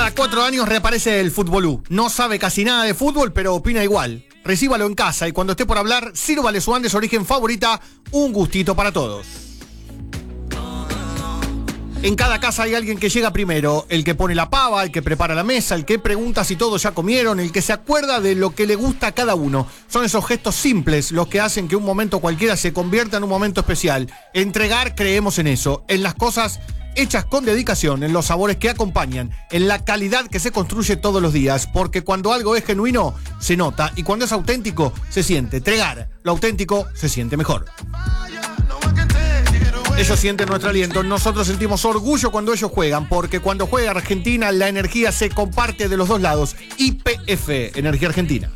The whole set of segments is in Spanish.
Cada 4 años reaparece el Futbolú. No sabe casi nada de fútbol, pero opina igual. Recíbalo en casa y cuando esté por hablar, sírvale su Andes Origen favorita, un gustito para todos. En cada casa hay alguien que llega primero, el que pone la pava, el que prepara la mesa, el que pregunta si todos ya comieron, el que se acuerda de lo que le gusta a cada uno. Son esos gestos simples los que hacen que un momento cualquiera se convierta en un momento especial. Entregar, creemos en eso, en las cosas hechas con dedicación, en los sabores que acompañan, en la calidad que se construye todos los días, porque cuando algo es genuino, se nota, y cuando es auténtico, se siente. Entregar lo auténtico se siente mejor. Ellos sienten nuestro aliento, nosotros sentimos orgullo cuando ellos juegan, porque cuando juega Argentina la energía se comparte de los dos lados. YPF, Energía Argentina.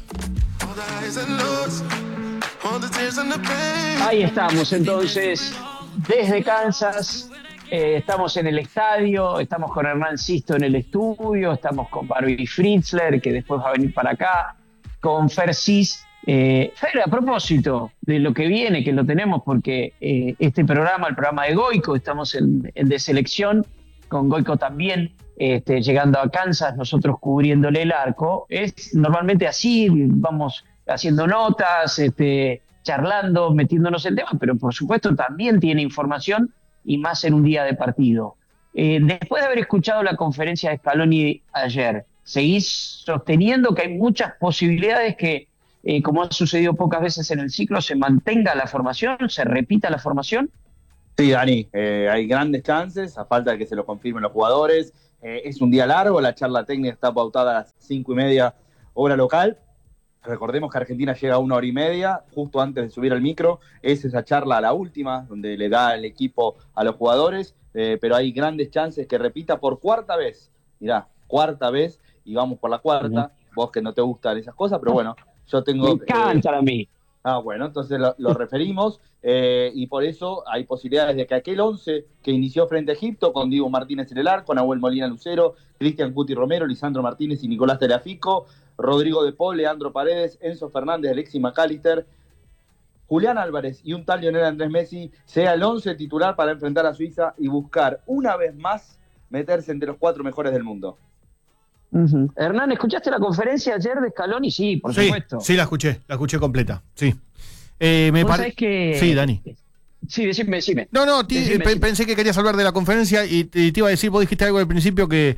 Ahí estamos entonces, desde Kansas, estamos en el estadio, estamos con Hernán Sisto en el estudio, estamos con Barbie Fritzler, que después va a venir para acá, con Fer Cis. Fer, a propósito de lo que viene, que lo tenemos porque este programa, el programa de Goico, estamos en de selección, con Goico también llegando a Kansas, nosotros cubriéndole el arco. Es normalmente así, vamos haciendo notas, charlando, metiéndonos en temas, pero por supuesto también tiene información y más en un día de partido. Después de haber escuchado la conferencia de Scaloni ayer, ¿seguís sosteniendo que hay muchas posibilidades que, como ha sucedido pocas veces en el ciclo, se mantenga la formación, se repita la formación? Sí, Dani, hay grandes chances, a falta de que se lo confirmen los jugadores. Es un día largo, la charla técnica está pautada a las 5:30 hora local. Recordemos que Argentina llega a 1h30, justo antes de subir al micro. Es esa charla a la última, donde le da el equipo a los jugadores, pero hay grandes chances que repita por cuarta vez. Mirá, cuarta vez, y vamos por la cuarta. Vos que no te gustan esas cosas, pero bueno, yo tengo... Me encantan a mí. Bueno, entonces lo referimos, y por eso hay posibilidades de que aquel 11 que inició frente a Egipto, con Diego Martínez en el arco, Nahuel Molina Lucero, Cristian Cuti Romero, Lisandro Martínez y Nicolás Tagliafico, Rodrigo de Paul, Leandro Paredes, Enzo Fernández, Alexis McAllister, Julián Álvarez y un tal Lionel Andrés Messi sea el 11 titular para enfrentar a Suiza y buscar una vez más meterse entre los 4 mejores del mundo. Hernán, ¿escuchaste la conferencia ayer de Scaloni? Sí, por supuesto. Sí, la escuché completa, sí. Me parece que... Sí, Dani. Sí, decime. No, pensé que querías hablar de la conferencia y te iba a decir, vos dijiste algo al principio que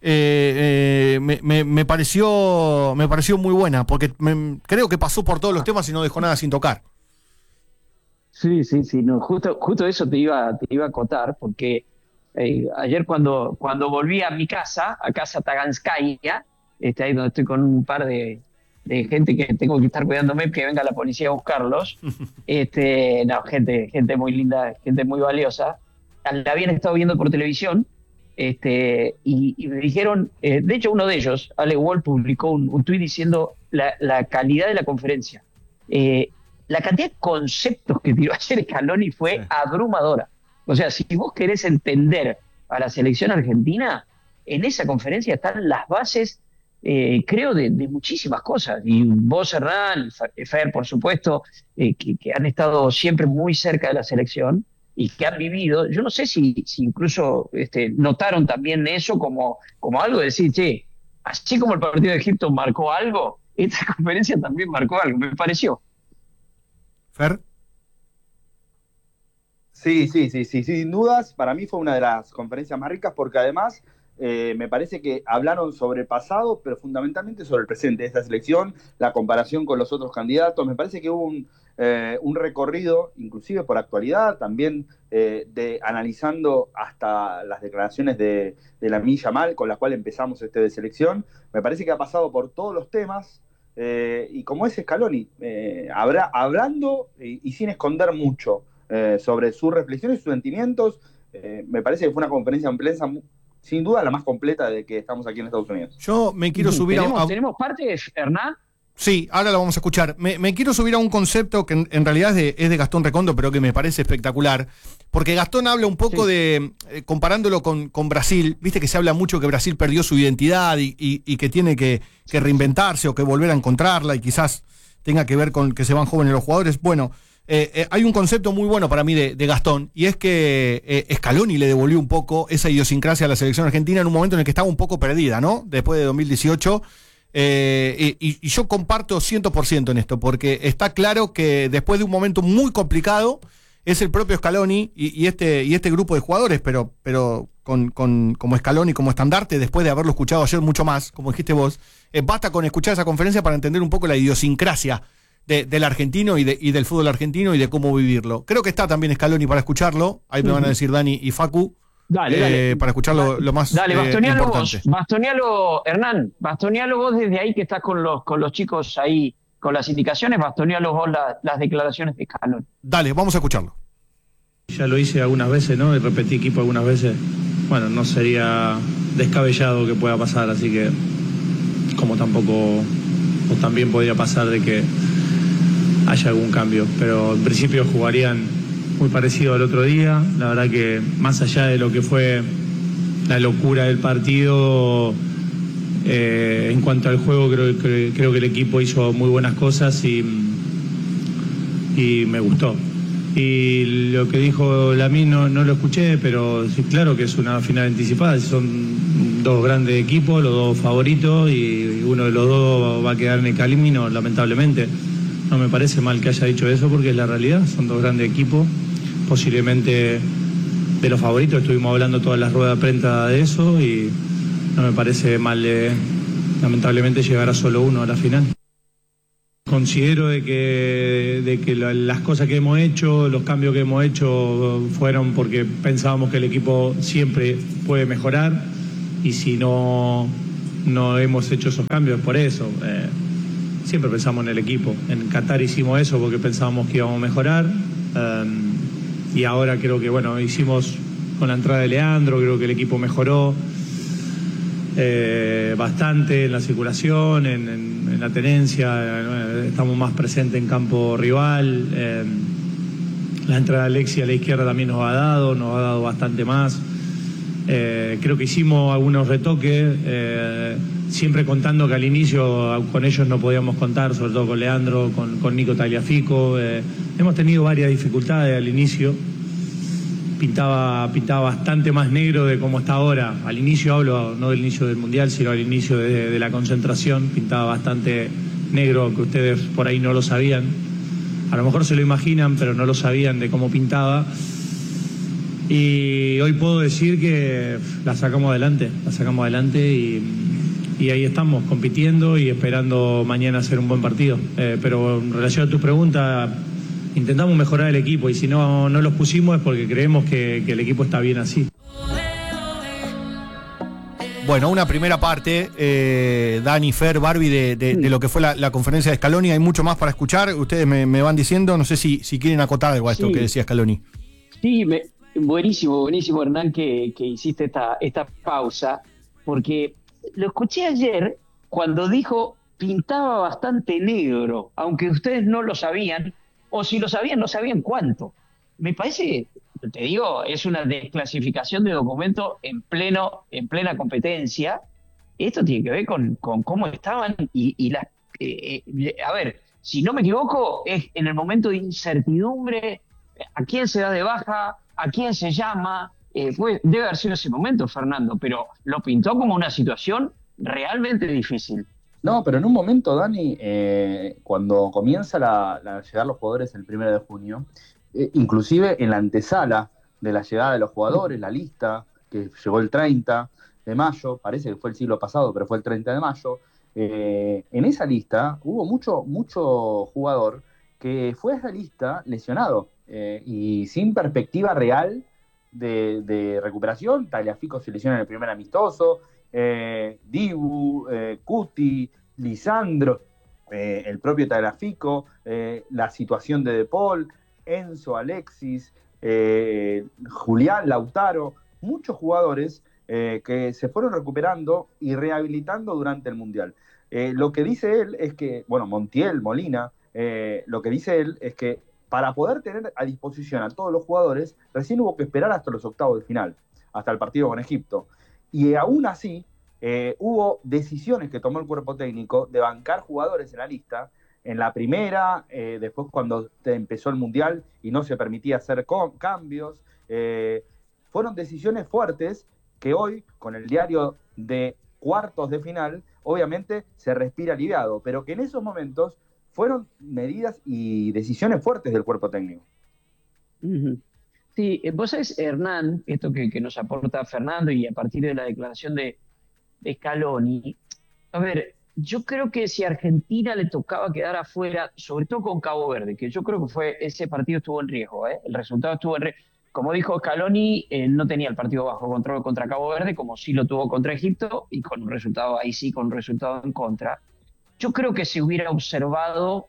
me pareció muy buena, porque creo que pasó por todos los temas y no dejó nada sin tocar. Sí, no, justo eso te iba a acotar, porque ayer cuando volví a mi casa, a casa Taganskaya, ahí donde estoy con un par de gente que tengo que estar cuidándome, que venga la policía a buscarlos, gente muy linda, gente muy valiosa, la habían estado viendo por televisión, y me dijeron, de hecho uno de ellos, Ale Wall, publicó un tuit diciendo la calidad de la conferencia. La cantidad de conceptos que tiró ayer Scaloni fue abrumadora. O sea, si vos querés entender a la selección argentina, en esa conferencia están las bases, creo, de muchísimas cosas. Y vos, Hernán, Fer, por supuesto, que han estado siempre muy cerca de la selección y que han vivido. Yo no sé si incluso notaron también eso como algo de decir, che, así como el partido de Egipto marcó algo, esta conferencia también marcó algo, me pareció. Fer. Sí, sin dudas, para mí fue una de las conferencias más ricas porque además me parece que hablaron sobre el pasado, pero fundamentalmente sobre el presente de esta selección, la comparación con los otros candidatos. Me parece que hubo un recorrido, inclusive por actualidad, también analizando hasta las declaraciones de Lamine Yamal, con las cuales empezamos de selección. Me parece que ha pasado por todos los temas, y como es Scaloni, hablando y sin esconder mucho sobre sus reflexiones y sus sentimientos. Me parece que fue una conferencia en prensa sin duda la más completa de que estamos aquí en Estados Unidos. Yo me quiero subir ¿Tenemos parte, Hernán? Sí, ahora lo vamos a escuchar. Me quiero subir a un concepto que en realidad es de Gastón Recondo, pero que me parece espectacular, porque Gastón habla un poco de, comparándolo con Brasil, viste que se habla mucho que Brasil perdió su identidad y que tiene que reinventarse o que volver a encontrarla, y quizás tenga que ver con que se van jóvenes los jugadores. Bueno, hay un concepto muy bueno para mí de Gastón, y es que Scaloni le devolvió un poco esa idiosincrasia a la selección argentina en un momento en el que estaba un poco perdida, ¿no? Después de 2018. Y yo comparto 100% en esto, porque está claro que después de un momento muy complicado, es el propio Scaloni y este grupo de jugadores, pero como Scaloni, como estandarte, después de haberlo escuchado ayer mucho más, como dijiste vos, basta con escuchar esa conferencia para entender un poco la idiosincrasia del argentino y del fútbol argentino y de cómo vivirlo. Creo que está también Scaloni para escucharlo, ahí me van a decir Dani y Facu, Dale. para escucharlo lo más bastonealo importante. vos, bastonealo, Hernán, bastonealo vos desde ahí que estás con los chicos ahí, con las indicaciones, bastonealo vos las declaraciones de Scaloni. Dale, vamos a escucharlo. Ya lo hice algunas veces, ¿no? Y repetí equipo algunas veces. Bueno, no sería descabellado que pueda pasar, así que como tampoco, o también podría pasar de que haya algún cambio. Pero en principio jugarían muy parecido al otro día. La verdad que más allá de lo que fue la locura del partido, en cuanto al juego creo que el equipo hizo muy buenas cosas y me gustó. Y lo que dijo Lamine no lo escuché, pero sí, claro que es una final anticipada. Son dos grandes equipos, los dos favoritos, y uno de los dos va a quedar en el camino, lamentablemente. No me parece mal que haya dicho eso porque es la realidad. Son dos grandes equipos, posiblemente de los favoritos. Estuvimos hablando todas las ruedas de prensa de eso y no me parece mal, lamentablemente, llegar a solo uno a la final. Considero de que las cosas que hemos hecho, los cambios que hemos hecho fueron porque pensábamos que el equipo siempre puede mejorar, y si no hemos hecho esos cambios por eso. Siempre pensamos en el equipo. En Qatar hicimos eso porque pensábamos que íbamos a mejorar, y ahora creo que hicimos con la entrada de Leandro, creo que el equipo mejoró bastante en la circulación, en la tenencia, estamos más presentes en campo rival. La entrada de Alexis a la izquierda también nos ha dado bastante más. Creo que hicimos algunos retoques, siempre contando que al inicio con ellos no podíamos contar, sobre todo con Leandro, con Nico Tagliafico. Hemos tenido varias dificultades al inicio. Pintaba bastante más negro de como está ahora. Al inicio hablo, no del inicio del Mundial, sino al inicio de la concentración. Pintaba bastante negro, aunque ustedes por ahí no lo sabían. A lo mejor se lo imaginan, pero no lo sabían de cómo pintaba. Y hoy puedo decir que la sacamos adelante y ahí estamos compitiendo y esperando mañana hacer un buen partido. Pero en relación a tu pregunta, intentamos mejorar el equipo, y si no los pusimos es porque creemos que el equipo está bien así. Bueno, una primera parte, Dani, Fer, Barbie, de lo que fue la conferencia de Scaloni. Hay mucho más para escuchar. Ustedes me van diciendo, no sé si quieren acotar algo a esto que decía Scaloni. Sí, buenísimo, Hernán, que hiciste esta pausa, porque lo escuché ayer cuando dijo pintaba bastante negro, aunque ustedes no lo sabían, o si lo sabían, no sabían cuánto. Me parece, te digo, es una desclasificación de documento en plena competencia. Esto tiene que ver con cómo estaban y las... a ver, si no me equivoco, es en el momento de incertidumbre, a quién se da de baja, a quién se llama. Debe haber sido ese momento, Fernando, pero lo pintó como una situación realmente difícil. No, pero en un momento, Dani, cuando comienza a llegar los jugadores el 1 de junio, inclusive en la antesala de la llegada de los jugadores, la lista, que llegó el 30 de mayo, parece que fue el siglo pasado, pero fue el 30 de mayo, en esa lista hubo mucho jugador que fue a esa lista lesionado y sin perspectiva real de recuperación. Tagliafico se lesiona en el primer amistoso, Dibu, Cuti, Lisandro, el propio Tagliafico, la situación de De Paul, Enzo, Alexis, Julián, Lautaro, muchos jugadores que se fueron recuperando y rehabilitando durante el Mundial. Lo que dice él es que, Montiel, Molina, lo que dice él es que para poder tener a disposición a todos los jugadores, recién hubo que esperar hasta los octavos de final, hasta el partido con Egipto. Y aún así, hubo decisiones que tomó el cuerpo técnico de bancar jugadores en la lista en la primera, después cuando empezó el Mundial y no se permitía hacer cambios. Fueron decisiones fuertes que hoy, con el diario de cuartos de final, obviamente se respira aliviado, pero que en esos momentos fueron medidas y decisiones fuertes del cuerpo técnico. Sí, vos sabés, Hernán, esto que nos aporta Fernando y a partir de la declaración de Scaloni, a ver, yo creo que si a Argentina le tocaba quedar afuera, sobre todo con Cabo Verde, que yo creo que ese partido estuvo en riesgo, el resultado estuvo en riesgo. Como dijo Scaloni, no tenía el partido bajo control contra Cabo Verde, como sí lo tuvo contra Egipto, y con un resultado ahí sí, con un resultado en contra. Yo creo que se hubiera observado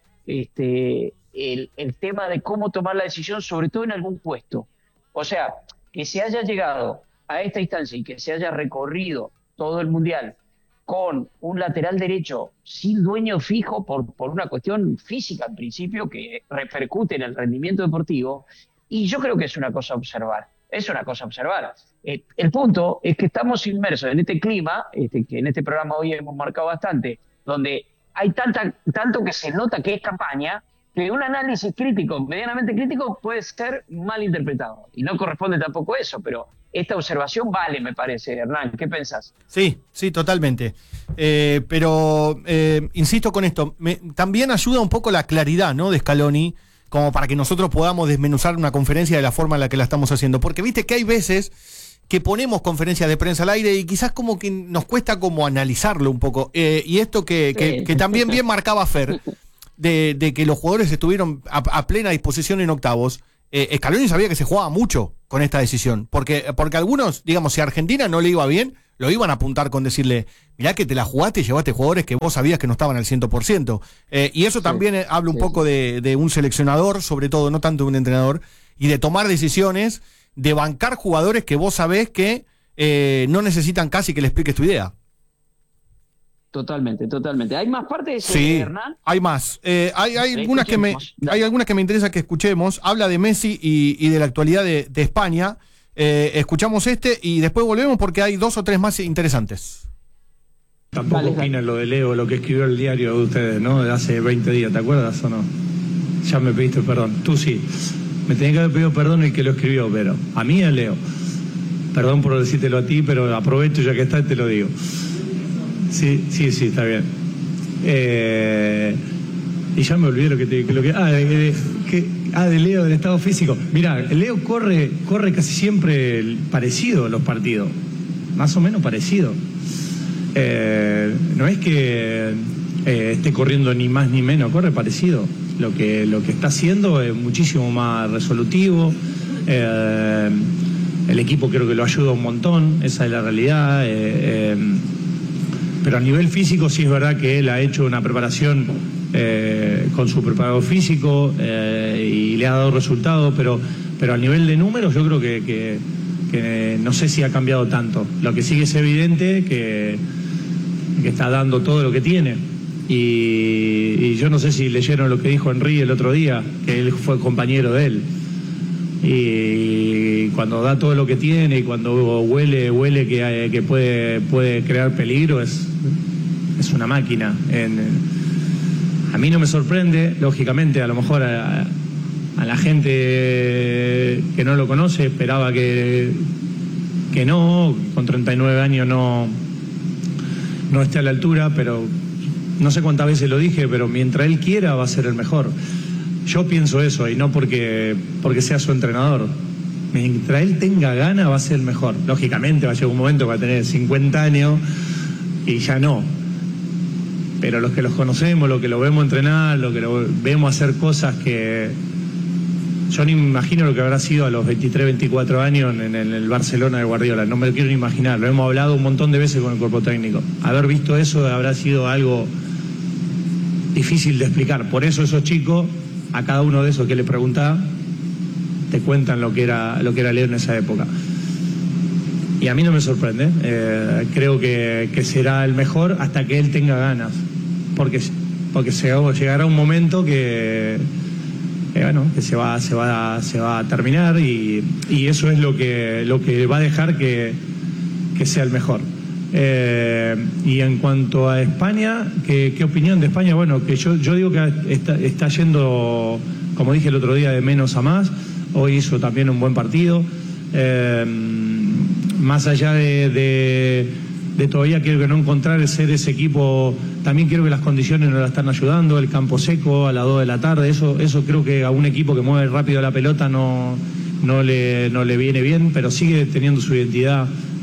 el tema de cómo tomar la decisión, sobre todo en algún puesto. O sea, que se haya llegado a esta instancia y que se haya recorrido todo el Mundial con un lateral derecho sin dueño fijo por una cuestión física al principio que repercute en el rendimiento deportivo, y yo creo que es una cosa a observar. Es una cosa a observar. El punto es que estamos inmersos en este clima, que en este programa hoy hemos marcado bastante, donde hay tanto que se nota que es campaña, que un análisis crítico, medianamente crítico, puede ser mal interpretado. Y no corresponde tampoco eso, pero esta observación vale, me parece, Hernán. ¿Qué pensás? Sí, totalmente. Pero insisto con esto, también ayuda un poco la claridad, ¿no?, de Scaloni, como para que nosotros podamos desmenuzar una conferencia de la forma en la que la estamos haciendo. Porque viste que hay veces que ponemos conferencias de prensa al aire y quizás como que nos cuesta como analizarlo un poco. Y esto que también bien marcaba Fer, de que los jugadores estuvieron a plena disposición en octavos. Scaloni sabía que se jugaba mucho con esta decisión, porque algunos, digamos, si a Argentina no le iba bien, lo iban a apuntar con decirle, mirá que te la jugaste y llevaste jugadores que vos sabías que no estaban al 100%. Y eso también habla un poco de un seleccionador, sobre todo, no tanto de un entrenador, y de tomar decisiones, de bancar jugadores que vos sabés que no necesitan casi que le expliques tu idea. Totalmente. ¿Hay más partes, sí, Hernán? Hay más. Hay algunas que me interesa que escuchemos. Habla de Messi y de la actualidad de España. Escuchamos y después volvemos porque hay 2 o 3 más interesantes. Tampoco opinan lo de Leo, lo que escribió el diario de ustedes, ¿no? De hace 20 días, ¿te acuerdas o no? Ya me pediste perdón. Tú sí. Me tenía que haber pedido perdón el que lo escribió, pero a mí a Leo. Perdón por decírtelo a ti, pero aprovecho ya que está y te lo digo. Sí, está bien. Y ya me olvidé de Leo, del estado físico. Mirá, Leo corre casi siempre parecido a los partidos. Más o menos parecido. No es que esté corriendo ni más ni menos, corre parecido. Lo que está haciendo es muchísimo más resolutivo. El equipo creo que lo ayuda un montón, esa es la realidad. Pero a nivel físico sí es verdad que él ha hecho una preparación con su preparador físico y le ha dado resultados, pero a nivel de números yo creo que no sé si ha cambiado tanto. Lo que sí que es evidente que está dando todo lo que tiene. Y yo no sé si leyeron lo que dijo Henry el otro día, que él fue compañero de él. Y cuando da todo lo que tiene y cuando huele que puede crear peligro, es una máquina. A mí no me sorprende, lógicamente, a lo mejor a la gente que no lo conoce esperaba que no, con 39 años no esté a la altura, pero no sé cuántas veces lo dije, pero mientras él quiera va a ser el mejor. Yo pienso eso, y no porque sea su entrenador. Mientras él tenga ganas va a ser el mejor. Lógicamente va a llegar un momento que va a tener 50 años y ya no. Pero los que los conocemos, los que lo vemos entrenar, los que lo vemos hacer cosas que... Yo ni me imagino lo que habrá sido a los 23, 24 años en el Barcelona de Guardiola. No me lo quiero ni imaginar. Lo hemos hablado un montón de veces con el cuerpo técnico. Haber visto eso habrá sido algo difícil de explicar. Por eso esos chicos, a cada uno de esos que le preguntaba, te cuentan lo que era Leo en esa época. Y a mí no me sorprende. Creo que será el mejor hasta que él tenga ganas. Porque llegará un momento que se va a terminar y eso es lo que va a dejar que sea el mejor. Y en cuanto a España, ¿qué opinión de España? Bueno, que yo digo que está yendo, como dije el otro día, de menos a más. Hoy hizo también un buen partido. Más allá de todavía quiero que no encontrar ser ese equipo, también quiero que las condiciones nos la están ayudando, el campo seco a las 2 de la tarde, eso creo que a un equipo que mueve rápido la pelota no le viene bien, pero sigue teniendo su identidad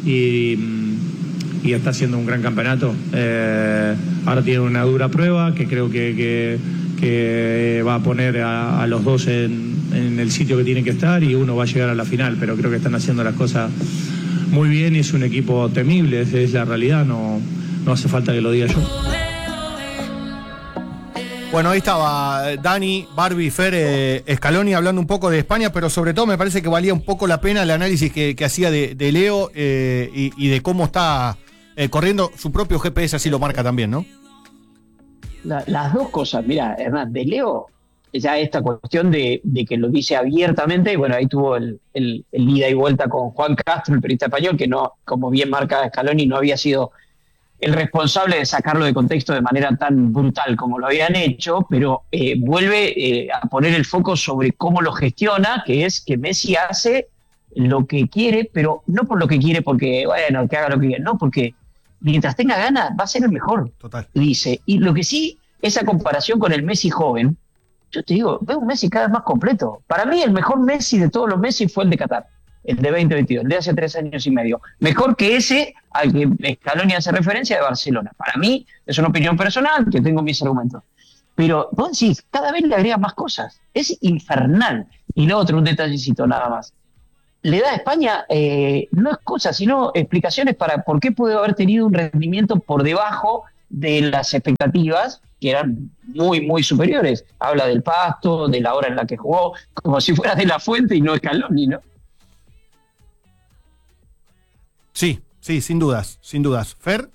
y está haciendo un gran campeonato. Ahora tiene una dura prueba que creo que va a poner a los dos en el sitio que tienen que estar, y uno va a llegar a la final, pero creo que están haciendo las cosas muy bien y es un equipo temible, esa es la realidad, no hace falta que lo diga yo. Bueno, ahí estaba Dani, Barbie, Fer, Scaloni hablando un poco de España, pero sobre todo me parece que valía un poco la pena el análisis que hacía de Leo y de cómo está corriendo su propio GPS, así lo marca también, ¿no? Las dos cosas, mira, Hernán, de Leo, ya esta cuestión de que lo dice abiertamente, y bueno, ahí tuvo el ida y vuelta con Juan Castro, el periodista español, que no, como bien marca Scaloni, no había sido el responsable de sacarlo de contexto de manera tan brutal como lo habían hecho, pero vuelve a poner el foco sobre cómo lo gestiona, que es que Messi hace lo que quiere, pero no por lo que quiere porque, bueno, que haga lo que quiera, no, porque mientras tenga ganas va a ser el mejor, Total. dice. Y lo que sí, esa comparación con el Messi joven, yo te digo, veo un Messi cada vez más completo. Para mí el mejor Messi de todos los Messi fue el de Qatar, el de 2022, el de hace 3 años y medio. Mejor que ese al que Scaloni hace referencia de Barcelona. Para mí, es una opinión personal, que tengo mis argumentos. Pero vos decís, cada vez le agrega más cosas. Es infernal. Y lo otro, un detallecito nada más. Le da a España, no es cosa, sino explicaciones para por qué puede haber tenido un rendimiento por debajo de las expectativas, que eran muy, muy superiores. Habla del Pasto, de la hora en la que jugó, como si fuera de la Fuente y no Scaloni, ¿no? Sí, sin dudas. Fer.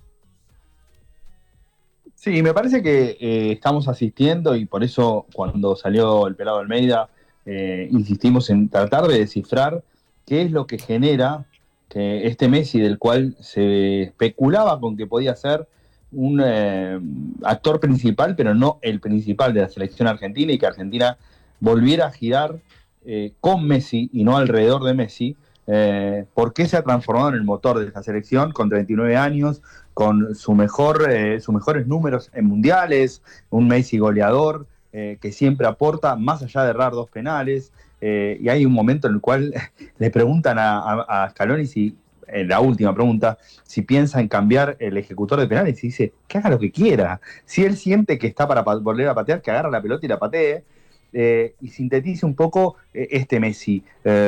Sí, me parece que estamos asistiendo, y por eso cuando salió el Pelado Almeida insistimos en tratar de descifrar qué es lo que genera que este Messi, del cual se especulaba con que podía ser un actor principal, pero no el principal de la selección argentina, y que Argentina volviera a girar con Messi y no alrededor de Messi. ¿Por qué se ha transformado en el motor de esta selección con 39 años, con sus mejores números en mundiales, un Messi goleador que siempre aporta, más allá de errar 2 penales? Y hay un momento en el cual le preguntan a Scaloni, en la última pregunta, si piensa en cambiar el ejecutor de penales, y dice que haga lo que quiera. Si él siente que está para volver a patear, que agarra la pelota y la patee. Y sintetice un poco este Messi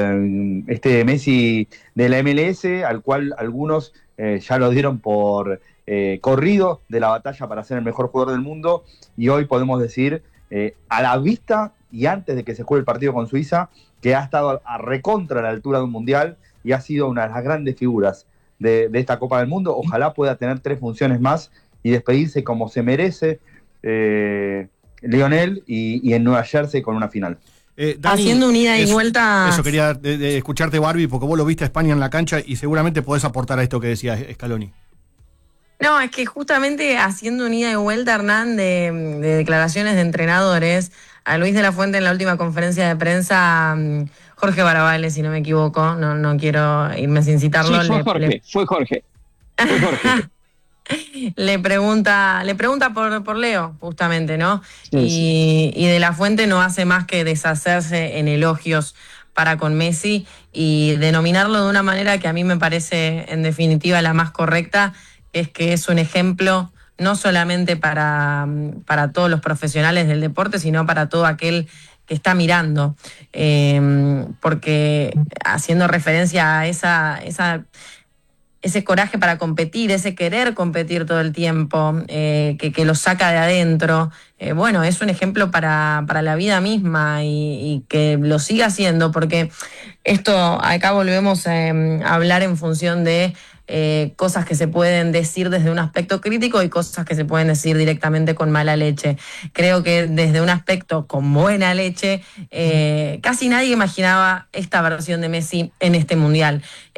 de la MLS, al cual algunos ya lo dieron por corrido de la batalla para ser el mejor jugador del mundo, y hoy podemos decir, a la vista y antes de que se juegue el partido con Suiza, que ha estado a recontra a la altura de un mundial y ha sido una de las grandes figuras de esta Copa del Mundo. Ojalá pueda tener 3 funciones más y despedirse como se merece Lionel, y en Nueva Jersey con una final. Dani, haciendo un ida y vuelta. Eso quería de escucharte, Barbie, porque vos lo viste a España en la cancha y seguramente podés aportar a esto que decía Scaloni. No, es que justamente haciendo un ida y vuelta, Hernán, de declaraciones de entrenadores, a Luis de la Fuente en la última conferencia de prensa, Jorge Barabales, si no me equivoco, no quiero irme sin citarlo. Sí, fue Jorge. Le pregunta por Leo, justamente, ¿no? Sí. Y de la Fuente no hace más que deshacerse en elogios para con Messi y denominarlo de una manera que a mí me parece, en definitiva, la más correcta, es que es un ejemplo no solamente para todos los profesionales del deporte, sino para todo aquel que está mirando, porque haciendo referencia a ese coraje para competir, ese querer competir todo el tiempo, que lo saca de adentro, bueno, es un ejemplo para la vida misma y que lo siga haciendo, porque esto acá volvemos a hablar en función de cosas que se pueden decir desde un aspecto crítico y cosas que se pueden decir directamente con mala leche. Creo que desde un aspecto con buena leche, casi nadie imaginaba esta versión de Messi en este Mundial,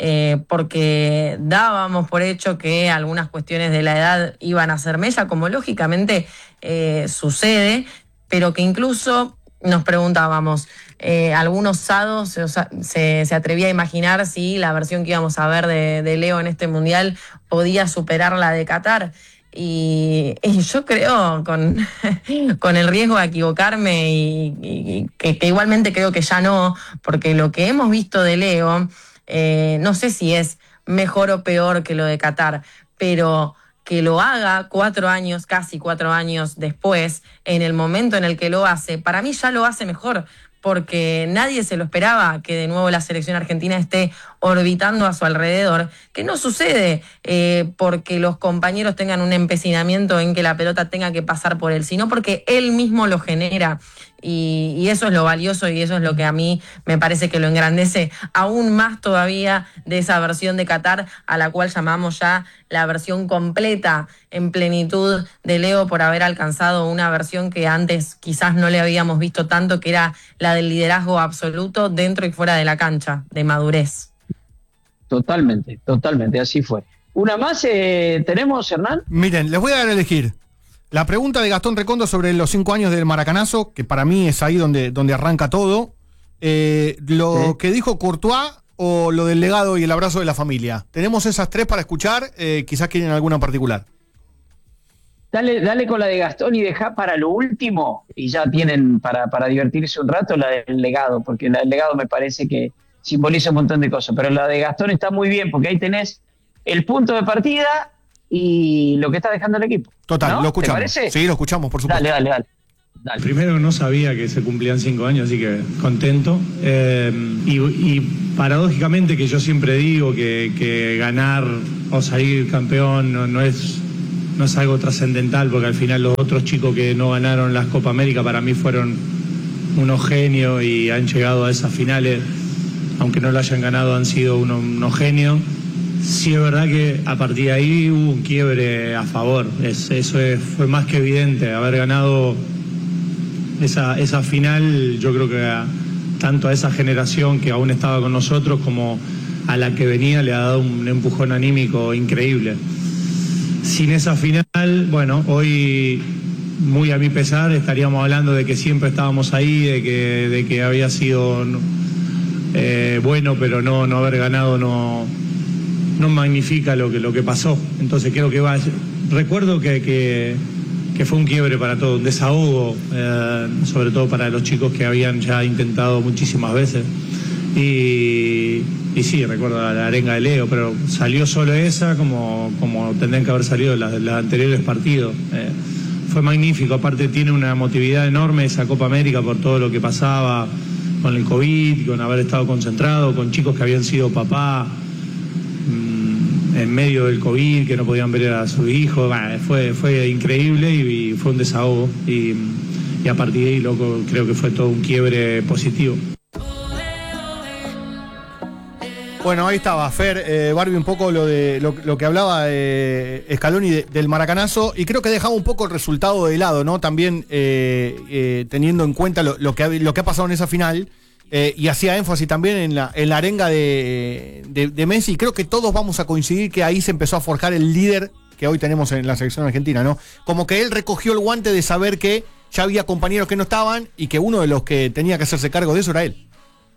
porque dábamos por hecho que algunas cuestiones de la edad iban a ser mella, como lógicamente sucede, pero que incluso nos preguntábamos, algunos sados se atrevía a imaginar si la versión que íbamos a ver de Leo en este Mundial podía superar la de Qatar. Y yo creo, con el riesgo de equivocarme, y que igualmente creo que ya no, porque lo que hemos visto de Leo, no sé si es mejor o peor que lo de Qatar, pero que lo haga 4 años, casi 4 años después, en el momento en el que lo hace, para mí ya lo hace mejor, porque nadie se lo esperaba que de nuevo la selección argentina esté orbitando a su alrededor, que no sucede porque los compañeros tengan un empecinamiento en que la pelota tenga que pasar por él, sino porque él mismo lo genera. Y eso es lo valioso y eso es lo que a mí me parece que lo engrandece aún más todavía de esa versión de Qatar, a la cual llamamos ya la versión completa en plenitud de Leo, por haber alcanzado una versión que antes quizás no le habíamos visto tanto, que era la del liderazgo absoluto dentro y fuera de la cancha, de madurez. Totalmente, así fue. ¿Una más tenemos, Hernán? Miren, les voy a dar a elegir. La pregunta de Gastón Recondo sobre los 5 años del Maracanazo, que para mí es ahí donde arranca todo. Lo que dijo Courtois o lo del legado y el abrazo de la familia. Tenemos esas 3 para escuchar, quizás quieren alguna en particular. Dale con la de Gastón y deja para lo último, y ya tienen para divertirse un rato, la del legado, porque la del legado me parece que simboliza un montón de cosas, pero la de Gastón está muy bien, porque ahí tenés el punto de partida y lo que está dejando el equipo. Total, ¿no? lo escuchamos. ¿Te parece? Sí, lo escuchamos, por supuesto. Dale. Primero, no sabía que se cumplían 5 años, así que contento. Y paradójicamente, que yo siempre digo que ganar o salir campeón no es algo trascendental, porque al final los otros chicos que no ganaron las Copa América para mí fueron unos genios y han llegado a esas finales, aunque no la hayan ganado, han sido unos genios. Sí, es verdad que a partir de ahí hubo un quiebre a favor. Fue más que evidente. Haber ganado esa final, yo creo que tanto a esa generación que aún estaba con nosotros como a la que venía le ha dado un empujón anímico increíble. Sin esa final, bueno, hoy, muy a mi pesar, estaríamos hablando de que siempre estábamos ahí, de que había sido bueno, pero no haber ganado no magnifica lo que pasó. Entonces creo que recuerdo que fue un quiebre para todos, un desahogo, sobre todo para los chicos que habían ya intentado muchísimas veces. Y sí, recuerdo la arenga de Leo, pero salió solo esa como tendrían que haber salido los anteriores partidos. Fue magnífico, aparte tiene una emotividad enorme esa Copa América por todo lo que pasaba con el COVID, con haber estado concentrado, con chicos que habían sido papá en medio del COVID, que no podían ver a su hijo. Fue increíble y fue un desahogo, y a partir de ahí, loco, creo que fue todo un quiebre positivo. Bueno, ahí estaba, Fer, Barbie, un poco lo que hablaba Scaloni del Maracanazo, y creo que dejaba un poco el resultado de lado, ¿no? También teniendo en cuenta lo que ha pasado en esa final, y hacía énfasis también en la arenga de Messi. Creo que todos vamos a coincidir que ahí se empezó a forjar el líder que hoy tenemos en la selección argentina, ¿no? Como que él recogió el guante de saber que ya había compañeros que no estaban y que uno de los que tenía que hacerse cargo de eso era él.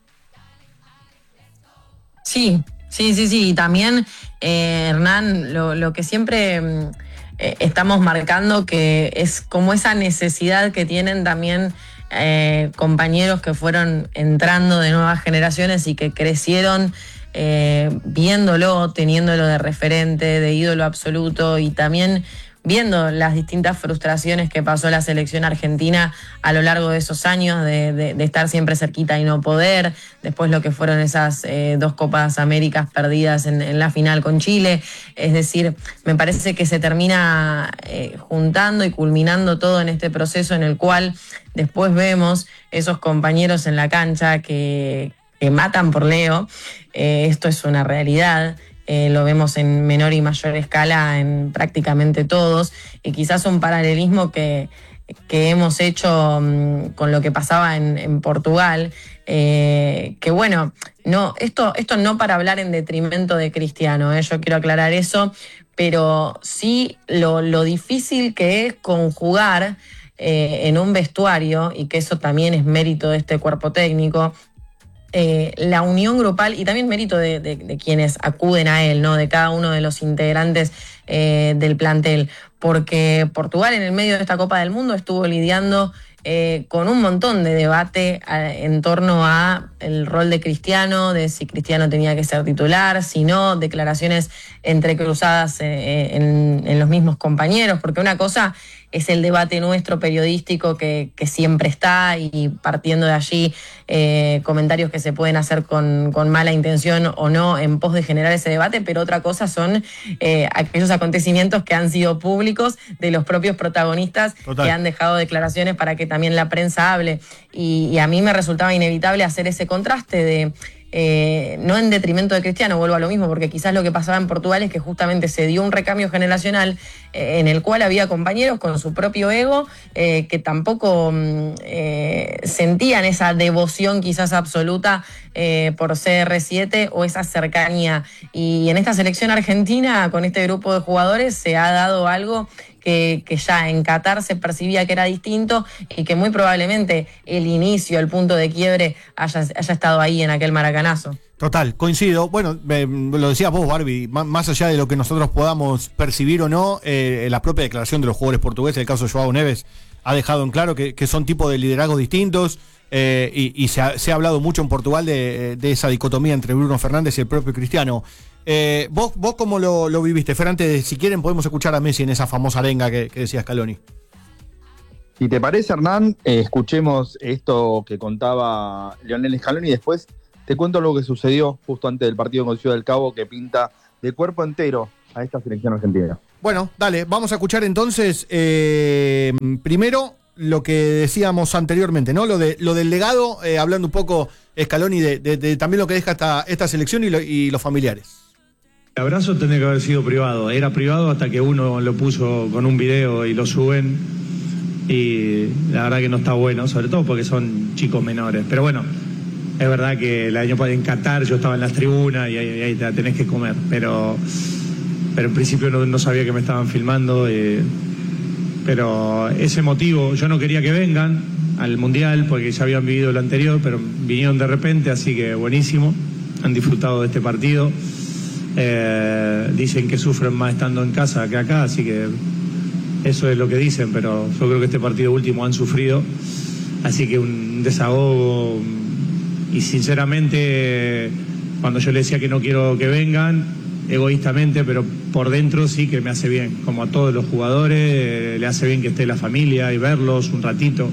Sí. Y también, Hernán, lo que siempre estamos marcando, que es como esa necesidad que tienen también compañeros que fueron entrando de nuevas generaciones y que crecieron viéndolo, teniéndolo de referente, de ídolo absoluto, y también viendo las distintas frustraciones que pasó la selección argentina a lo largo de esos años, de estar siempre cerquita y no poder, después lo que fueron esas 2 Copas Américas perdidas en la final con Chile. Es decir, me parece que se termina juntando y culminando todo en este proceso en el cual después vemos esos compañeros en la cancha que matan por Leo. Esto es una realidad. lo vemos en menor y mayor escala en prácticamente todos, y quizás un paralelismo que hemos hecho con lo que pasaba en Portugal, que bueno, no, esto no para hablar en detrimento de Cristiano, yo quiero aclarar eso, pero sí lo difícil que es conjugar en un vestuario, y que eso también es mérito de este cuerpo técnico, la unión grupal, y también mérito de quienes acuden a él, ¿no? De cada uno de los integrantes del plantel, porque Portugal en el medio de esta Copa del Mundo estuvo lidiando con un montón de debate en torno a el rol de Cristiano, de si Cristiano tenía que ser titular, si no, declaraciones entrecruzadas en los mismos compañeros, porque una cosa es el debate nuestro periodístico que siempre está, y partiendo de allí comentarios que se pueden hacer con mala intención o no en pos de generar ese debate, pero otra cosa son aquellos acontecimientos que han sido públicos de los propios protagonistas. Total. Que han dejado declaraciones para que también la prensa hable, y a mí me resultaba inevitable hacer ese contraste de no en detrimento de Cristiano, vuelvo a lo mismo, porque quizás lo que pasaba en Portugal es que justamente se dio un recambio generacional en el cual había compañeros con su propio ego que tampoco sentían esa devoción quizás absoluta por CR7 o esa cercanía, y en esta selección argentina con este grupo de jugadores se ha dado algo que ya en Qatar se percibía que era distinto, y que muy probablemente el inicio, el punto de quiebre haya estado ahí en aquel maracanazo. Total, coincido. Bueno, lo decías vos, Barbie, más allá de lo que nosotros podamos percibir o no, la propia declaración de los jugadores portugueses, el caso de Joao Neves, ha dejado en claro que son tipos de liderazgos distintos, y se ha hablado mucho en Portugal de esa dicotomía entre Bruno Fernández y el propio Cristiano. ¿Vos cómo lo viviste? Fer, antes, si quieren, podemos escuchar a Messi en esa famosa arenga que decía Scaloni. Si te parece, Hernán, escuchemos esto que contaba Lionel Scaloni y después te cuento lo que sucedió justo antes del partido con Ciudad del Cabo, que pinta de cuerpo entero a esta selección argentina. Bueno, dale, vamos a escuchar entonces primero lo que decíamos anteriormente, ¿no? Lo del legado, hablando un poco Scaloni de también lo que deja esta selección y los familiares. El abrazo tenía que haber sido privado. Era privado hasta que uno lo puso con un video y lo suben. Y la verdad que no está bueno, sobre todo porque son chicos menores. Pero bueno, es verdad que el año pasado en Qatar yo estaba en las tribunas y ahí te la tenés que comer. Pero en principio no sabía que me estaban filmando. Pero ese motivo, yo no quería que vengan al Mundial porque ya habían vivido lo anterior, pero vinieron de repente, así que buenísimo. Han disfrutado de este partido. Dicen que sufren más estando en casa que acá, así que eso es lo que dicen, pero yo creo que este partido último han sufrido, así que un desahogo. Y sinceramente, cuando yo le decía que no quiero que vengan, egoístamente, pero por dentro sí que me hace bien, como a todos los jugadores, le hace bien que esté la familia y verlos un ratito,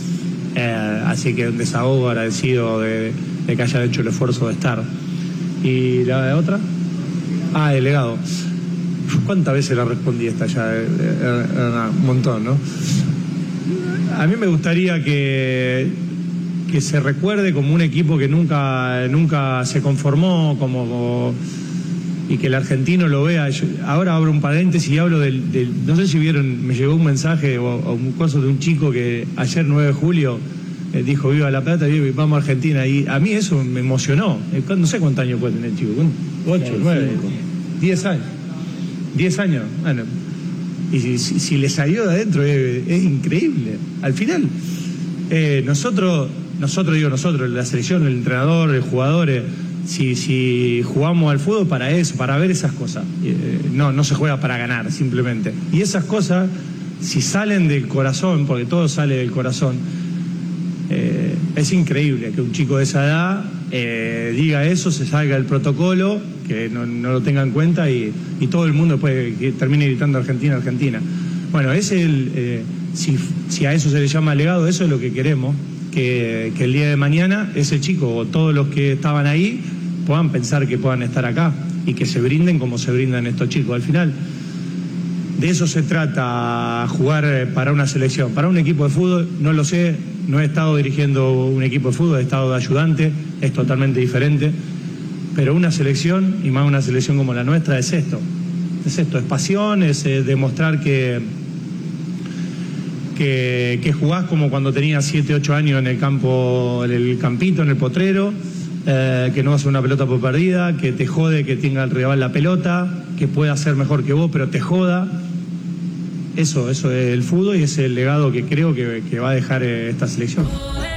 así que un desahogo, agradecido de que hayan hecho el esfuerzo de estar. ¿Y la otra? Delegado. ¿Cuántas veces la respondí esta ya? Un montón, ¿no? A mí me gustaría que se recuerde como un equipo que nunca se conformó, y que el argentino lo vea. Ahora abro un paréntesis y hablo no sé si vieron, me llegó un mensaje o un caso de un chico que ayer 9 de julio dijo viva La Plata, vamos a Argentina, y a mí eso me emocionó. No sé cuántos años puede tener el chico, 8, 9, 10 años. 10 años, bueno, y si le salió de adentro es increíble. Al final, nosotros, la selección, el entrenador, el jugador, si jugamos al fútbol para eso, para ver esas cosas, no se juega para ganar simplemente. Y esas cosas, si salen del corazón, porque todo sale del corazón, es increíble que un chico de esa edad diga eso, se salga del protocolo, que no lo tenga en cuenta y todo el mundo que termine gritando Argentina, Argentina. Bueno, si a eso se le llama legado, eso es lo que queremos, que el día de mañana ese chico o todos los que estaban ahí puedan pensar que puedan estar acá y que se brinden como se brindan estos chicos. Al final, de eso se trata, jugar para una selección. Para un equipo de fútbol, no lo sé, no he estado dirigiendo un equipo de fútbol, he estado de ayudante, es totalmente diferente. Pero una selección, y más una selección como la nuestra, es esto. Es esto, es pasión, es demostrar que jugás como cuando tenías 7, 8 años en el campo, en el campito, en el potrero, que no hace una pelota por perdida, que te jode que tenga el rival la pelota, que pueda ser mejor que vos, pero te joda. Eso es el fútbol y es el legado que creo que va a dejar esta selección.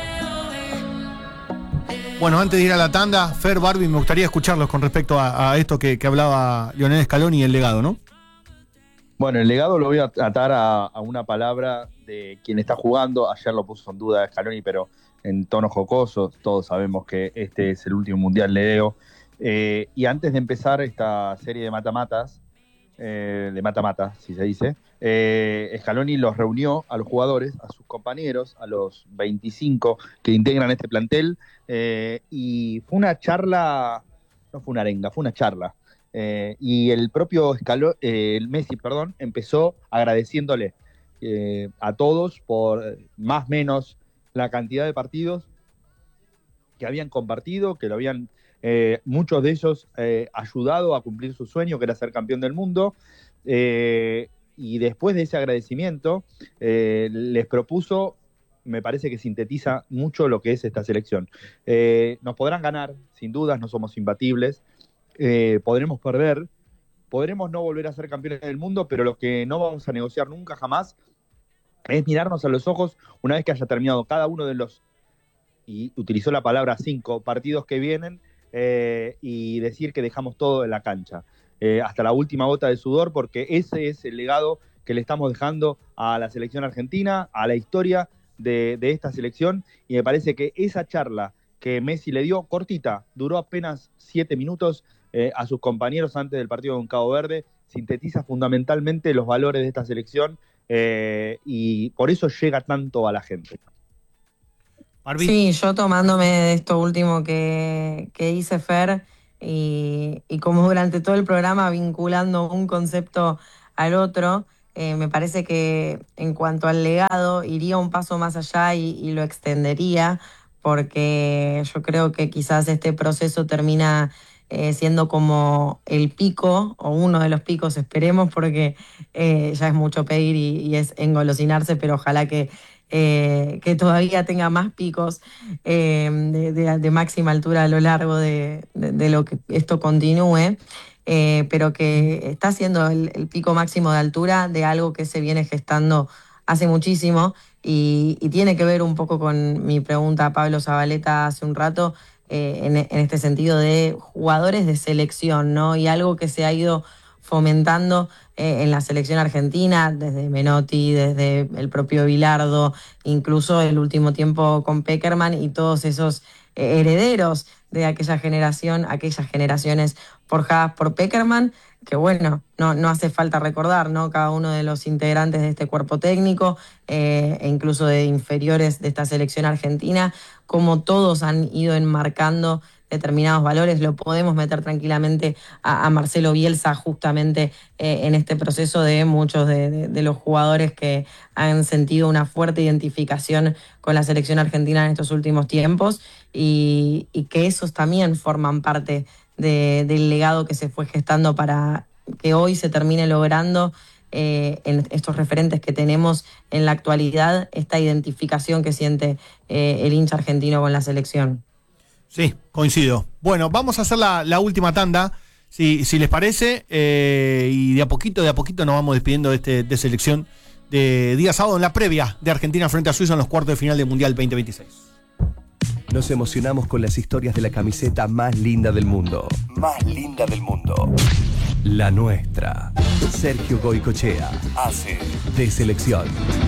Bueno, antes de ir a la tanda, Fer, Barbie, me gustaría escucharlos con respecto a esto que hablaba Lionel Scaloni y el legado, ¿no? Bueno, el legado lo voy a atar a una palabra de quien está jugando. Ayer lo puso en duda Scaloni, pero en tono jocoso. Todos sabemos que este es el último mundial de Leo. Y antes de empezar esta serie de mata-matas, si se dice, Scaloni los reunió a los jugadores, a sus compañeros, a los 25 que integran este plantel, y fue una charla, no fue una arenga, fue una charla. Y el propio Messi, empezó agradeciéndole a todos por más o menos la cantidad de partidos que habían compartido, que lo habían muchos de ellos ayudado a cumplir su sueño, que era ser campeón del mundo, y después de ese agradecimiento les propuso, me parece que sintetiza mucho lo que es esta selección. Nos podrán ganar, sin dudas, no somos imbatibles, podremos perder, podremos no volver a ser campeones del mundo, pero lo que no vamos a negociar nunca jamás es mirarnos a los ojos una vez que haya terminado cada uno de los, y utilizó la palabra 5 partidos que vienen, y decir que dejamos todo en la cancha, hasta la última gota de sudor, porque ese es el legado que le estamos dejando a la selección argentina, a la historia de esta selección, y me parece que esa charla que Messi le dio, cortita, duró apenas 7 minutos, a sus compañeros antes del partido con Cabo Verde, sintetiza fundamentalmente los valores de esta selección, y por eso llega tanto a la gente. Sí, yo tomándome de esto último que dice Fer, y como durante todo el programa vinculando un concepto al otro, me parece que en cuanto al legado iría un paso más allá y lo extendería, porque yo creo que quizás este proceso termina siendo como el pico, o uno de los picos, esperemos, porque ya es mucho pedir y es engolosinarse, pero ojalá que todavía tenga más picos de máxima altura a lo largo de lo que esto continúe, pero que está siendo el pico máximo de altura de algo que se viene gestando hace muchísimo, y tiene que ver un poco con mi pregunta a Pablo Zabaleta hace un rato, en este sentido de jugadores de selección, ¿no? Y algo que se ha ido fomentando en la selección argentina, desde Menotti, desde el propio Bilardo, incluso el último tiempo con Pekerman y todos esos herederos de aquella generación, aquellas generaciones forjadas por Pekerman, que bueno, no hace falta recordar, ¿no? Cada uno de los integrantes de este cuerpo técnico, e incluso de inferiores de esta selección argentina, como todos han ido enmarcando determinados valores. Lo podemos meter tranquilamente a Marcelo Bielsa justamente en este proceso de muchos de los jugadores que han sentido una fuerte identificación con la selección argentina en estos últimos tiempos, y que esos también forman parte del legado que se fue gestando para que hoy se termine logrando en estos referentes que tenemos en la actualidad, esta identificación que siente el hincha argentino con la selección. Sí, coincido. Bueno, vamos a hacer la última tanda, si les parece, y de a poquito nos vamos despidiendo de selección de día sábado en la previa de Argentina frente a Suiza en los cuartos de final del Mundial 2026. Nos emocionamos con las historias de la camiseta más linda del mundo. Más linda del mundo. La nuestra. Sergio Goycochea hace de selección.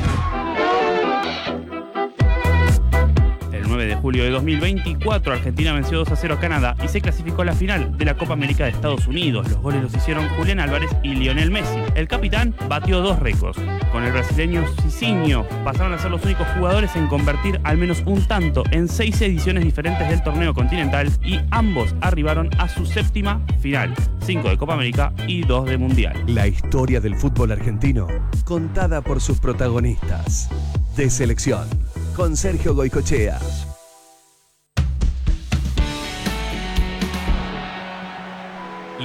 El 9 de julio de 2024, Argentina venció 2-0 a Canadá y se clasificó a la final de la Copa América de Estados Unidos. Los goles los hicieron Julián Álvarez y Lionel Messi. El capitán batió 2 récords. Con el brasileño Cicinho pasaron a ser los únicos jugadores en convertir al menos un tanto en 6 ediciones diferentes del torneo continental, y ambos arribaron a su 7ª final, 5 de Copa América y 2 de Mundial. La historia del fútbol argentino, contada por sus protagonistas. De selección, con Sergio Goycochea.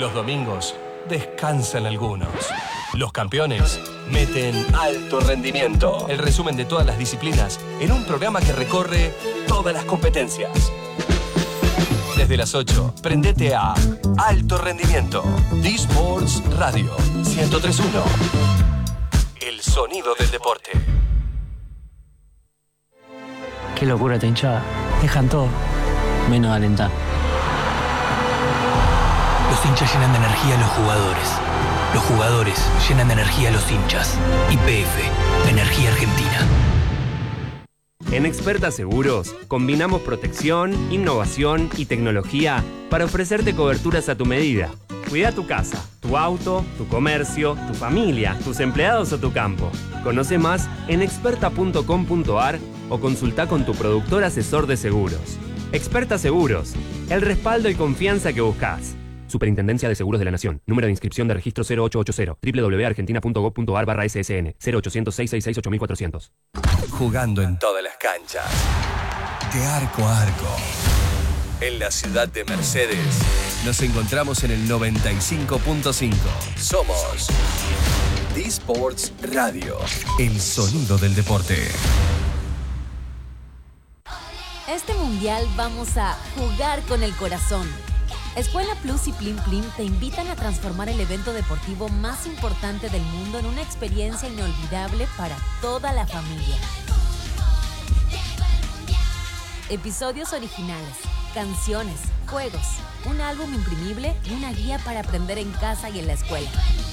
Los domingos descansan algunos. Los campeones meten alto rendimiento. El resumen de todas las disciplinas en un programa que recorre todas las competencias. Desde las 8, prendete a Alto Rendimiento. D-Sports Radio 103.1. El sonido del deporte. Qué locura esta hinchada. Dejan todo, menos alentar. Los hinchas llenan de energía a los jugadores. Los jugadores llenan de energía a los hinchas. YPF, Energía Argentina. En Experta Seguros, combinamos protección, innovación y tecnología para ofrecerte coberturas a tu medida. Cuida tu casa, tu auto, tu comercio, tu familia, tus empleados o tu campo. Conoce más en experta.com.ar o consulta con tu productor asesor de seguros. Experta Seguros, el respaldo y confianza que buscas. Superintendencia de Seguros de la Nación. Número de inscripción de registro 0880. www.argentina.gov.ar/ssn. 0800-666-8400. Jugando en todas las canchas. De arco a arco. En la ciudad de Mercedes, nos encontramos en el 95.5. Somos D-Sports Radio. El sonido del deporte. Este mundial vamos a jugar con el corazón. Escuela Plus y Plim Plim te invitan a transformar el evento deportivo más importante del mundo en una experiencia inolvidable para toda la familia. Episodios originales, canciones, juegos, un álbum imprimible y una guía para aprender en casa y en la escuela.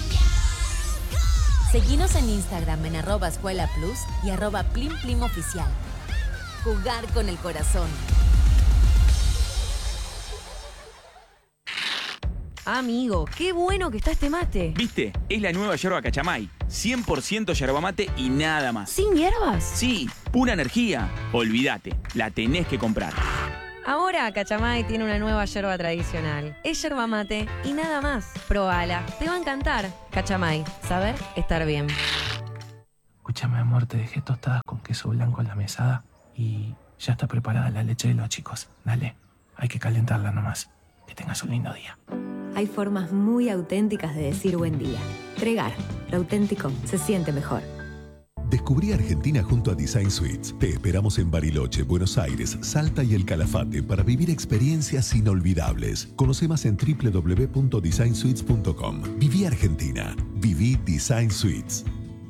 Seguinos en Instagram en @escuelaplus y @PlimPlimOficial. Jugar con el corazón. Amigo, qué bueno que está este mate. ¿Viste? Es la nueva yerba Cachamay. 100% yerba mate y nada más. ¿Sin hierbas? Sí, pura energía. Olvídate, la tenés que comprar. Ahora Cachamay tiene una nueva yerba tradicional. Es yerba mate y nada más. Probala, te va a encantar. Cachamay, saber estar bien. Escúchame, amor, te dejé tostadas con queso blanco en la mesada y ya está preparada la leche de los chicos. Dale, hay que calentarla nomás. Que tengas un lindo día. Hay formas muy auténticas de decir buen día. Tregar, lo auténtico se siente mejor. Descubrí Argentina junto a Design Suites. Te esperamos en Bariloche, Buenos Aires, Salta y El Calafate para vivir experiencias inolvidables. Conoce más en www.designsuites.com. Viví Argentina. Viví Design Suites.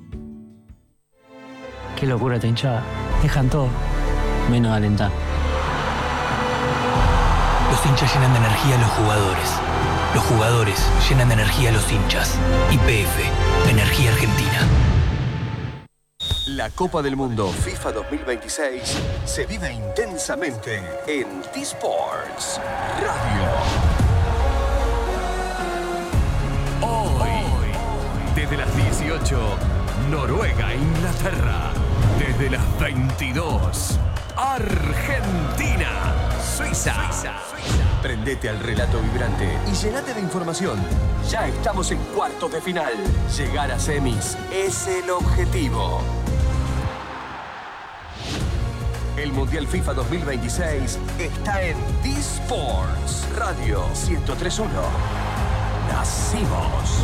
Qué locura esta hinchada. Dejan todo, menos alentar. Los hinchas llenan de energía a los jugadores. Los jugadores llenan de energía a los hinchas. YPF, Energía Argentina. La Copa del Mundo FIFA 2026 se vive intensamente en D-Sports Radio. Hoy, desde las 18, Noruega, Inglaterra. Desde las 22, Argentina, Suiza. Prendete al relato vibrante y llenate de información. Ya estamos en cuartos de final. Llegar a semis es el objetivo. El Mundial FIFA 2026 está en D-Sports Radio 103.1. Nacimos.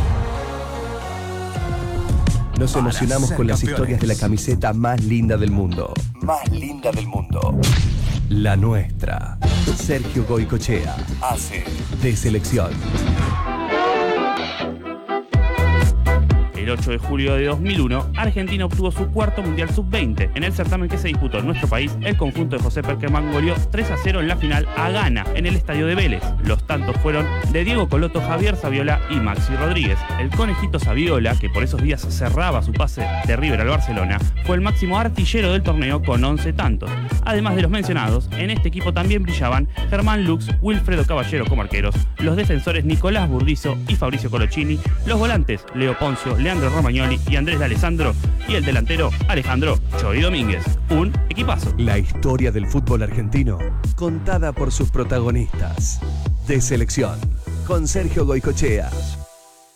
Nos emocionamos con las historias de la camiseta más linda del mundo. Más linda del mundo. La nuestra. Sergio Goicochea hace de selección. El 8 de julio de 2001, Argentina obtuvo su cuarto Mundial Sub-20. En el certamen que se disputó en nuestro país, el conjunto de José Perquemán goleó 3-0 en la final a Ghana, en el estadio de Vélez. Los tantos fueron de Diego Coloto, Javier Saviola y Maxi Rodríguez. El conejito Saviola, que por esos días cerraba su pase de River al Barcelona, fue el máximo artillero del torneo con 11 tantos. Además de los mencionados, en este equipo también brillaban Germán Lux, Wilfredo Caballero como arqueros, los defensores Nicolás Burdizo y Fabricio Colochini, los volantes Leo Poncio, Leandro Romagnoli y Andrés D'Alessandro, y el delantero Alejandro Chori Domínguez. Un equipazo. La historia del fútbol argentino, contada por sus protagonistas. De selección, con Sergio Goicochea.